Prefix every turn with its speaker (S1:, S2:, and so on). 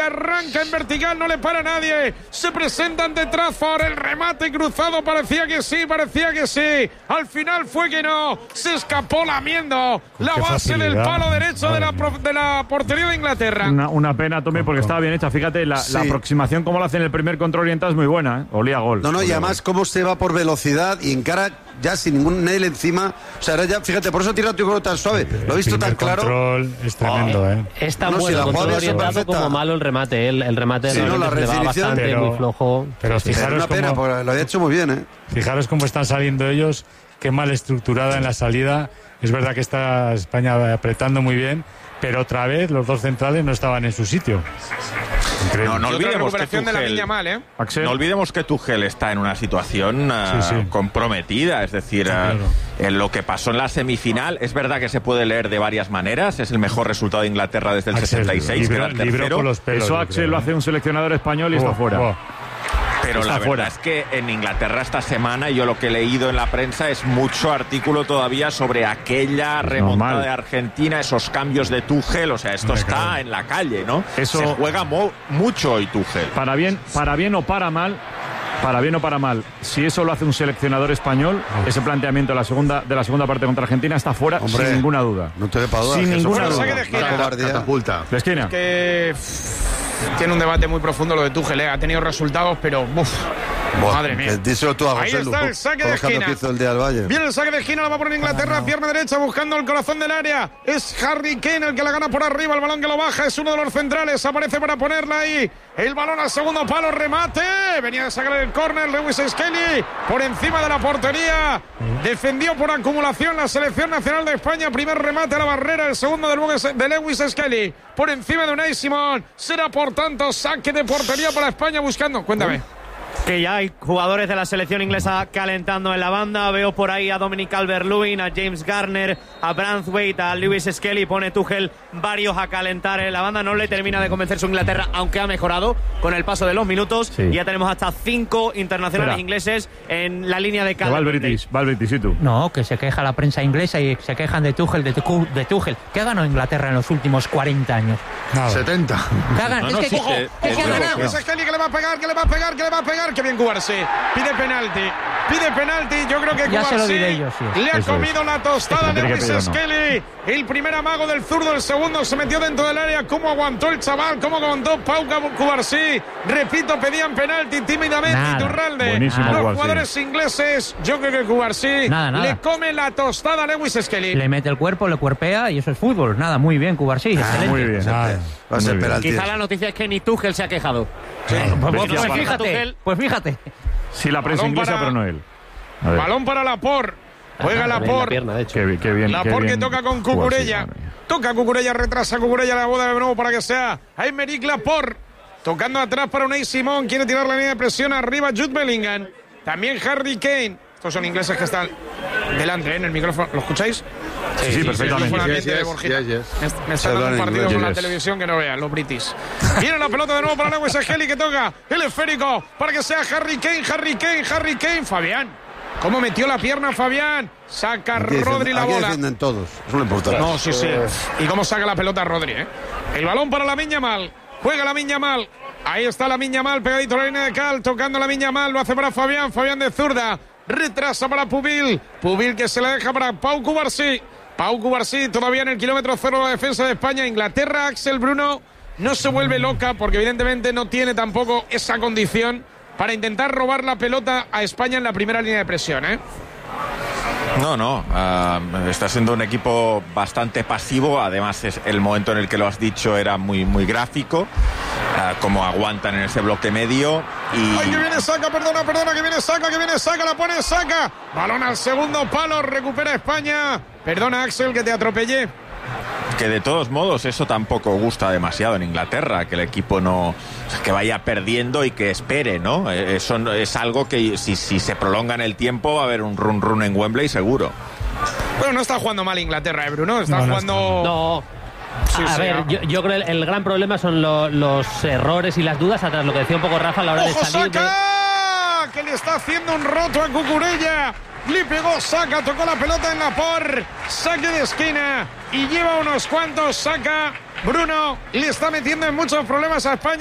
S1: Arranca en vertical, no le para nadie. Se presenta ante Trafford, el remate cruzado, parecía que sí. Al final fue que no. Se escapó lamiendo la base del palo derecho de la portería de Inglaterra.
S2: Una pena, Tommy, porque estaba bien hecha. Fíjate, la aproximación como lo hace en el primer control oriental es muy buena, ¿eh? Olía gol.
S3: No, y además cómo se va por velocidad y encara ya sin ningún nail encima. O sea, ahora ya, fíjate, por eso tira tu juego tan suave. Lo he visto tan claro.
S4: El control es tremendo, ¿eh?
S5: Es tan bueno el control orientado como malo el remate. El remate
S3: la
S5: le va bastante, muy flojo.
S4: Pero fijaros
S3: una pena, porque lo había hecho muy bien, ¿eh?
S4: Fijaros cómo están saliendo ellos, qué mal estructurada en la salida. Es verdad que está España apretando muy bien, pero otra vez los dos centrales no estaban en su sitio.
S1: No olvidemos que Tuchel,
S6: no olvidemos que Tuchel está en una situación comprometida, es decir, en lo que pasó en la semifinal, es verdad que se puede leer de varias maneras, es el mejor resultado de Inglaterra desde el 66, que era el tercero.
S2: Eso Axel lo hace un seleccionador español y está fuera.
S6: Pero la verdad es que en Inglaterra esta semana, yo lo que he leído en la prensa es mucho artículo todavía sobre aquella remontada de Argentina, esos cambios de Tuchel, o sea, esto está en la calle, ¿no?
S2: Eso
S6: se juega mucho hoy Tuchel.
S2: Para bien o para mal, si eso lo hace un seleccionador español, ese planteamiento de la segunda parte contra Argentina está fuera, sin ninguna duda.
S3: No te dé para duda.
S2: Sin ninguna duda.
S1: Saque de esquina.
S3: Catapulta.
S2: De esquina.
S1: Que tiene un debate muy profundo lo de Tuchel, ha tenido resultados, pero madre mía.
S3: Díselo tú a José.
S1: Ahí está el saque de esquina. Viene el saque de esquina, lo va a poner Inglaterra, pierna derecha buscando el corazón del área. Es Harry Kane el que la gana por arriba, el balón que lo baja, es uno de los centrales, aparece para ponerla ahí. El balón al segundo palo, remate. Venía de sacar el córner Lewis Skelly por encima de la portería. Defendió por acumulación la selección nacional de España. Primer remate a la barrera, el segundo de Lewis Skelly por encima de Unai Simón. Será por tanto saque de portería para España buscando. Cuéntame.
S5: Que ya hay jugadores de la selección inglesa calentando en la banda. Veo por ahí a Dominic Calvert-Lewin, a James Garner, a Branthwaite, a Lewis Skelly. Pone Tuchel varios a calentar en la banda. No le termina de convencer su Inglaterra, aunque ha mejorado con el paso de los minutos. Sí. Ya tenemos hasta 5 internacionales ingleses en la línea de cada.
S2: Va el British, ¿y tú?
S7: No, que se queja la prensa inglesa y se quejan de Tuchel, de Tuchel. ¿Qué ha ganado Inglaterra en los últimos 40 años?
S3: 70.
S7: ¿Qué ha ganado? ¿Qué ha ganado?
S1: Es Skelly que le va a pegar. Que bien Cubarsí. Pide penalti. Yo creo que Cubarsí le ha comido la tostada de Lewis Skelly. El primer amago del zurdo, el segundo se metió dentro del área. ¿Cómo aguantó el chaval? ¿Cómo aguantó Pau Cubarsí? Repito, pedían penalti tímidamente. Iturralde. Los jugadores ingleses, yo creo que Cubarsí le come la tostada a Lewis Skelly.
S7: Le mete el cuerpo, le cuerpea y eso es fútbol. Nada, muy bien Cubarsí. Excelente.
S2: Muy bien.
S3: Va a ser penalti.
S5: Quizá la noticia es que ni Tuchel se ha quejado.
S7: Pues fíjate.
S2: Sí, la prensa inglesa, pero no él.
S1: Balón para Laporte. Juega Laporte.
S2: Qué bien.
S1: Laporte que toca con Cucurella. Toca Cucurella, retrasa Cucurella la boda de nuevo para que sea Aymeric Laporte. Tocando atrás para Unai Simón. Quiere tirar la línea de presión arriba Jude Bellingham. También Harry Kane. Estos son ingleses que están delante, en el micrófono. ¿Lo escucháis?
S2: Sí, perfectamente.
S1: Me están dando un partido con la televisión que no vean, los british. Viene la pelota de nuevo para Lewis Skelly que toca el esférico para que sea Harry Kane. Fabián. ¿Cómo metió la pierna Fabián? Saca Rodri la bola.
S3: Aquí defienden todos. Eso es lo importante.
S1: No, sí. Y cómo saca la pelota Rodri, El balón para Lamine Yamal. Juega Lamine Yamal. Ahí está Lamine Yamal pegadito a la línea de cal. Tocando Lamine Yamal. Lo hace para Fabián. Fabián de zurda. Retrasa para Pubil que se la deja para Pau Cubarsí todavía en el kilómetro cero de la defensa de España. Inglaterra, Axel Bruno no se vuelve loca porque evidentemente no tiene tampoco esa condición para intentar robar la pelota a España en la primera línea de presión,
S6: No, está siendo un equipo bastante pasivo. Además, es el momento en el que lo has dicho era muy, muy gráfico. Como aguantan en ese bloque medio.
S1: ¡Ay, que viene Saka! Perdona, que viene Saka, la pone Saka. Balón al segundo palo, recupera España. Perdona, Axel, que te atropellé.
S6: Que de todos modos eso tampoco gusta demasiado en Inglaterra, que el equipo que vaya perdiendo y que espere, ¿no? Eso es algo que si se prolonga en el tiempo va a haber un run en Wembley seguro.
S1: Bueno, no está jugando mal Inglaterra, Bruno, está jugando...
S5: No. A ver, yo creo que el gran problema son los errores y las dudas atrás, lo que decía un poco Rafa a la hora de salir.
S1: ¡Ojo, Saka! Que le está haciendo un roto a Cucurella. le pegó Saka, tocó la pelota en la por, saque de esquina y lleva unos cuantos. Saka, Bruno le está metiendo en muchos problemas a España.